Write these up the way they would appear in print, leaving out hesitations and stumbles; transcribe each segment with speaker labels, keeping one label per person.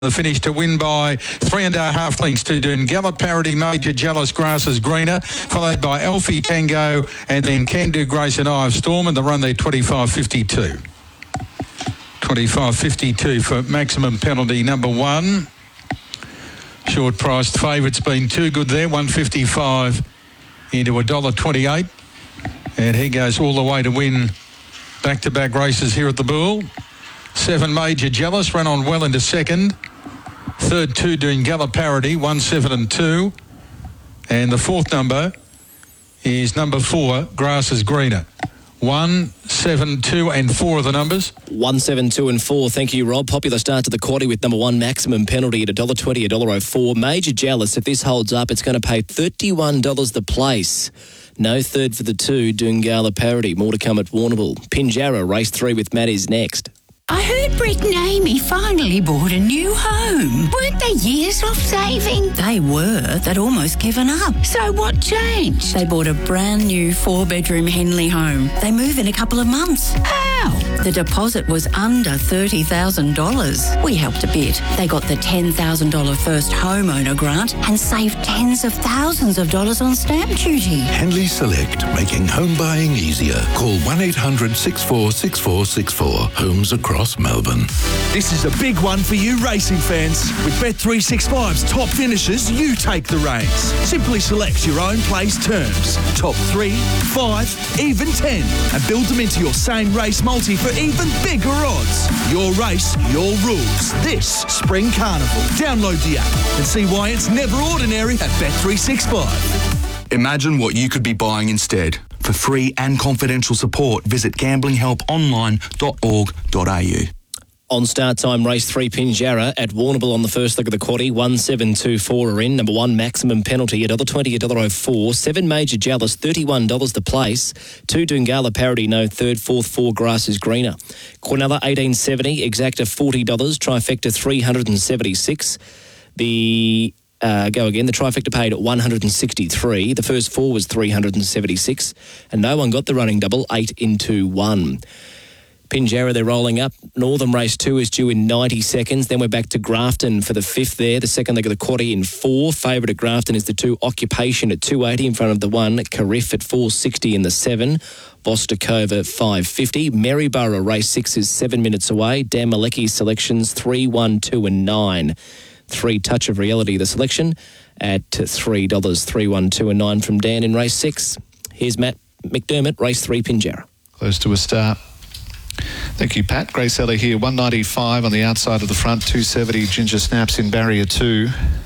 Speaker 1: The finish to win by 3.5 lengths to Doongala Parody, Major Jealous, Grasses Greener, followed by Alfie Tango and then Can Do Grace and Eye of Storm, and the run there 25.52. 25.52 for maximum penalty number one. Short priced favourite's been too good there, 155 into $1.28. And he goes all the way to win back-to-back races here at the Bull. 7 Major Jealous, run on well into second. Third 2 Doongala Parody, 1, 7 and 2. And the fourth number is number 4, Grasses Greener. 1, 7, 2 and 4 are the numbers.
Speaker 2: 1, 7, 2 and 4. Thank you, Rob. Popular start to the quaddie with number 1, maximum penalty at $1.20, $1.04. Major Jealous, if this holds up, it's going to pay $31 the place. No third for the 2, Doongala Parody. More to come at Warrnambool. Pinjarra, race 3 with Matt is next.
Speaker 3: I heard Brett and Amy finally bought a new home. Weren't they years off saving? They were. They'd almost given up. So what changed? They bought a brand new 4-bedroom Henley home. They move in a couple of months. How? The deposit was under $30,000. We helped a bit. They got the $10,000 first homeowner grant and saved tens of thousands of dollars on stamp duty.
Speaker 4: Henley Select, making home buying easier. Call 1-800-646464. Homes across Melbourne.
Speaker 5: This is a big one for you racing fans. With Bet365's top finishes, you take the reins. Simply select your own place terms. Top 3, 5, even 10. And build them into your same race multi for even bigger odds. Your race, your rules. This Spring Carnival. Download the app and see why it's never ordinary at Bet365.
Speaker 6: Imagine what you could be buying instead. For free and confidential support, visit gamblinghelponline.org.au.
Speaker 2: On start time, race 3, Pinjarra at Warrnambool on the first leg of the quaddie. 1, 7, 2, 4 are in. Number 1, maximum penalty at $1.20, $1.04. 7 Major Jealous, $31 the place. 2 Doongala Parody, no third. 4th, 4 Grasses Greener. Quinella, $18.70. Exacta, $40. Trifecta, $376. The trifecta paid at $163. The first 4 was $376. And no one got the running double, 8 into 1. Pinjarra, they're rolling up. Northern race 2 is due in 90 seconds. Then we're back to Grafton for the 5th there. The second leg of the quaddie in 4. Favourite at Grafton is the 2 Occupation at $2.80 in front of the 1. Carriff at $4.60 in the 7. Bostakova at $5.50. Maryborough race 6 is 7 minutes away. Dan Malecki's selections 3, 1, 2 and 9. 3 Touch of Reality, the selection at $3, 3, 1, 2 and 9 from Dan in race 6. Here's Matt McDermott, race 3, Pinjarra.
Speaker 7: Close to a start. Thank you, Pat. Grace Ella here, 195 on the outside of the front, 270 Ginger Snaps in barrier 2.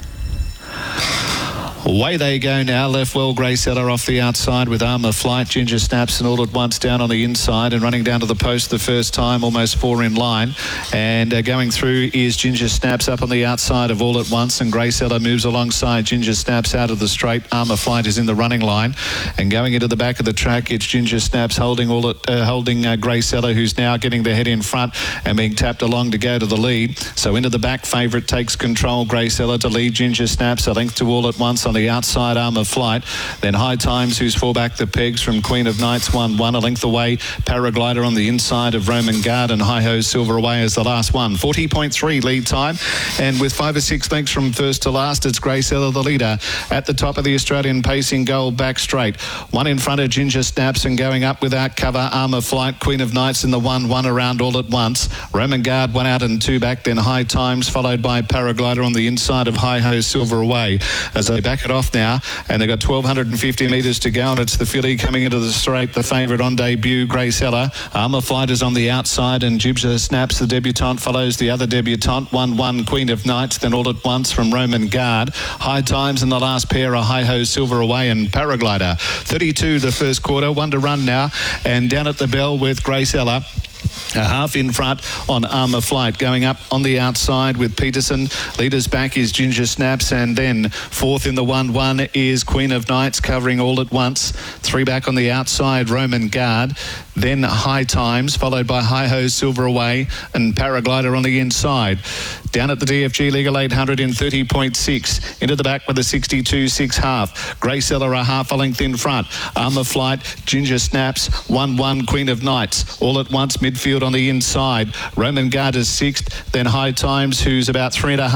Speaker 7: Away they go now. Left well, Grace Ella off the outside with Armour Flight. Ginger Snaps and all at once down on the inside and running down to the post the first time, almost 4 in line. And going through is Ginger Snaps up on the outside of all at once, and Grace Ella moves alongside Ginger Snaps out of the straight. Armour Flight is in the running line, and going into the back of the track, it's Ginger Snaps holding Grace Ella, who's now getting the head in front and being tapped along to go to the lead. So into the back, favourite takes control. Grace Ella to lead Ginger Snaps, a length to all at once on the outside, Armour Flight. Then High Times, who's 4 back the pegs from Queen of Nights, 1-1. A length away, Paraglider on the inside of Roman Guard, and Hi Ho Silver away as the last one. 40.3 lead time, and with 5 or 6 lengths from first to last, it's Grace Ella the leader. At the top of the Australian Pacing Gold, back straight. 1 in front of Ginger Snaps, and going up without cover, Armour Flight, Queen of Nights in the 1-1 around all at once. Roman Guard 1 out and 2 back, then High Times, followed by Paraglider on the inside of Hi Ho Silver away as they back it off now, and they've got 1,250 metres to go, and it's the filly coming into the straight, the favourite on debut, Grace Ella. Armour Flight is on the outside, and Ginger Snaps, the debutante, follows the other debutante, 1-1 Queen of Nights, then all at once from Roman Guard. High Times in the last pair are Hi Ho Silver away and Paraglider. 32 the first quarter, 1 to run now, and down at the bell with Grace Ella. A half in front on Armour Flight, going up on the outside with Peterson. Leaders back is Ginger Snaps, and then 4th in the 1-1 is Queen of Nights, covering all at once. 3 back on the outside, Roman Guard. Then High Times, followed by Hi Ho Silver away, and Paraglider on the inside. Down at the DFG Legal 800 in 30.6. Into the back with a 62.6 half. Grey Seller a half a length in front. Armour Flight, Ginger Snaps, 1-1 Queen of Knights. All at once midfield on the inside. Roman Garter's sixth. Then High Times, who's about 3.5